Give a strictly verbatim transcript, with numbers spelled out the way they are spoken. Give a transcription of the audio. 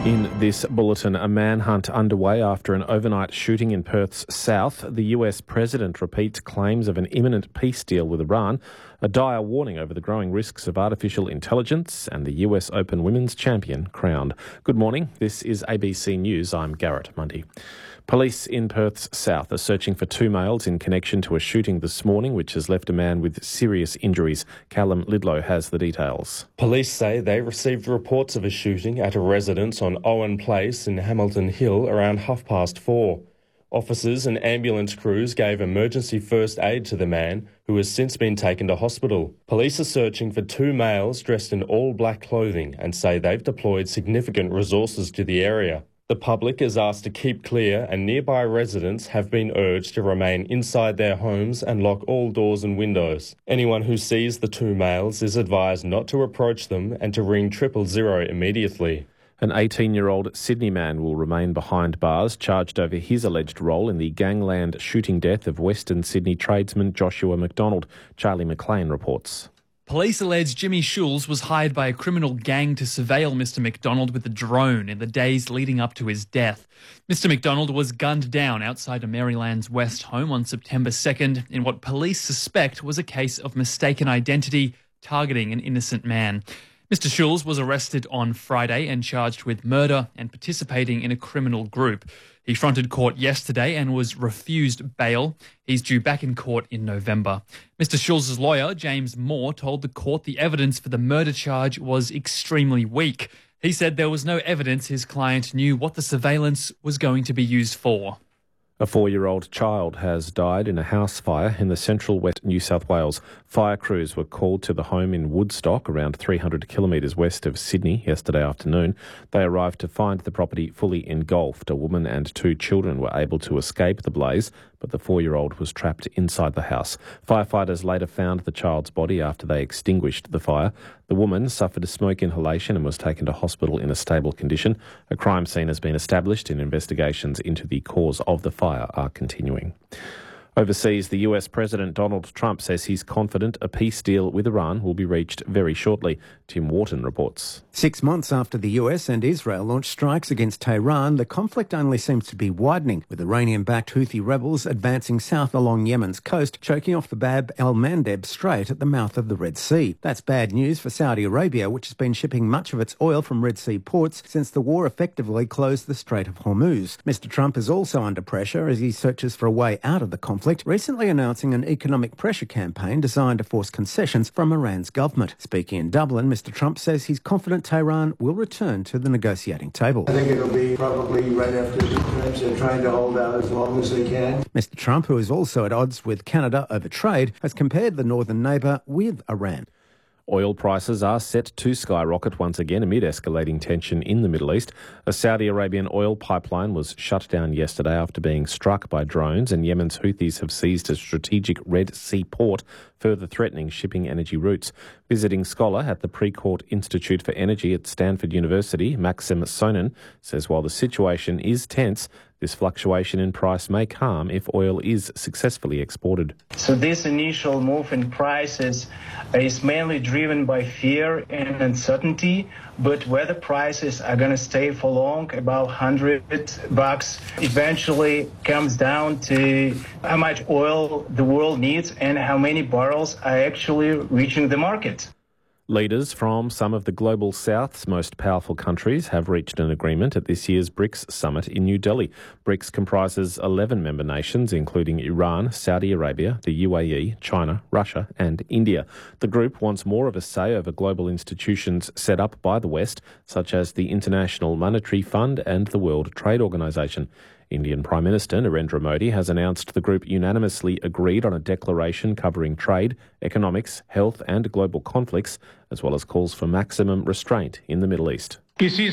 In this bulletin, a manhunt underway after an overnight shooting in Perth's south. The U S president repeats claims of an imminent peace deal with Iran, a dire warning over the growing risks of artificial intelligence, and the U S Open women's champion crowned. Good morning, this is A B C News. I'm Garrett Mundy. Police in Perth's south are searching for two males in connection to a shooting this morning which has left a man with serious injuries. Callum Lidlow has the details. Police say they received reports of a shooting at a residence on Owen Place in Hamilton Hill around half past four. Officers and ambulance crews gave emergency first aid to the man, who has since been taken to hospital. Police are searching for two males dressed in all black clothing and say they've deployed significant resources to the area. The public is asked to keep clear, and nearby residents have been urged to remain inside their homes and lock all doors and windows. Anyone who sees the two males is advised not to approach them and to ring triple zero immediately. An eighteen-year-old Sydney man will remain behind bars, charged over his alleged role in the gangland shooting death of Western Sydney tradesman Joshua McDonald. Charlie McLean reports. Police allege Jimmy Schulz was hired by a criminal gang to surveil Mister McDonald with a drone in the days leading up to his death. Mister McDonald was gunned down outside a Maryland's West home on September second in what police suspect was a case of mistaken identity targeting an innocent man. Mister Schulz was arrested on Friday and charged with murder and participating in a criminal group. He fronted court yesterday and was refused bail. He's due back in court in November. Mister Schulz's lawyer, James Moore, told the court the evidence for the murder charge was extremely weak. He said there was no evidence his client knew what the surveillance was going to be used for. A four-year-old child has died in a house fire in the central west New South Wales. Fire crews were called to the home in Woodstock, around three hundred kilometres west of Sydney, yesterday afternoon. They arrived to find the property fully engulfed. A woman and two children were able to escape the blaze, but the four-year-old was trapped inside the house. Firefighters later found the child's body after they extinguished the fire. The woman suffered a smoke inhalation and was taken to hospital in a stable condition. A crime scene has been established and investigations into the cause of the fire are continuing. Overseas, the U S President Donald Trump says he's confident a peace deal with Iran will be reached very shortly. Tim Wharton reports. Six months after the U S and Israel launched strikes against Tehran, the conflict only seems to be widening, with Iranian-backed Houthi rebels advancing south along Yemen's coast, choking off the Bab el-Mandeb Strait at the mouth of the Red Sea. That's bad news for Saudi Arabia, which has been shipping much of its oil from Red Sea ports since the war effectively closed the Strait of Hormuz. Mister Trump is also under pressure as he searches for a way out of the conflict, recently announcing an economic pressure campaign designed to force concessions from Iran's government. Speaking in Dublin, Mister Trump says he's confident Tehran will return to the negotiating table. I think it'll be probably right after the terms. They're trying to hold out as long as they can. Mister Trump, who is also at odds with Canada over trade, has compared the northern neighbour with Iran. Oil prices are set to skyrocket once again amid escalating tension in the Middle East. A Saudi Arabian oil pipeline was shut down yesterday after being struck by drones, and Yemen's Houthis have seized a strategic Red Sea port, further threatening shipping energy routes. Visiting scholar at the Precourt Institute for Energy at Stanford University, Maxim Sonin, says while the situation is tense, this fluctuation in price may calm if oil is successfully exported. So this initial move in prices is mainly driven by fear and uncertainty, but whether prices are going to stay for long, about one hundred bucks, eventually comes down to how much oil the world needs and how many barrels are actually reaching the market. Leaders from some of the global south's most powerful countries have reached an agreement at this year's BRICS summit in New Delhi. BRICS comprises eleven member nations, including Iran, Saudi Arabia, the U A E, China, Russia and India. The group wants more of a say over global institutions set up by the West, such as the International Monetary Fund and the World Trade Organization. Indian Prime Minister Narendra Modi has announced the group unanimously agreed on a declaration covering trade, economics, health and global conflicts, as well as calls for maximum restraint in the Middle East.